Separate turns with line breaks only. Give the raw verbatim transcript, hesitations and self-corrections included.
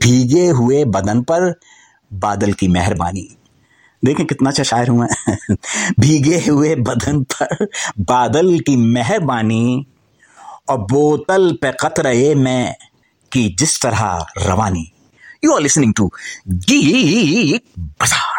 भीगे हुए बदन पर बादल की मेहरबानी। देखें कितना अच्छा शायर हूं मैं। भीगे हुए बदन पर बादल की मेहरबानी और बोतल पे कतरे में की जिस तरह रवानी। यू आर लिसनिंग टू गीत बाजार।